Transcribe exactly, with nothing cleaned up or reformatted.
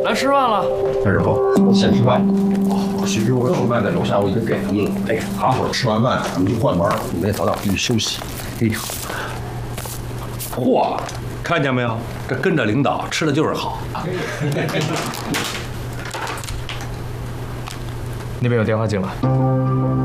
来吃饭了。 开始不？先吃饭。哦，其实我吃饭在楼下，我已经给他们了。哎，好，一会儿吃完饭咱们就换班，你们也早点回去休息。哎呀， 嚯，看见没有？这跟着领导吃的就是好。 那边有电话进来。